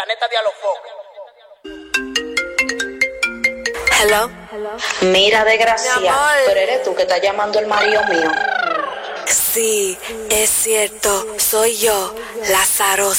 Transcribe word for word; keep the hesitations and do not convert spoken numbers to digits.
planeta de Alofoque. Hello. Mira, desgracia, Mi amor. pero eres tú que estás llamando el marido mío. Sí, es cierto, soy yo, Lázaro.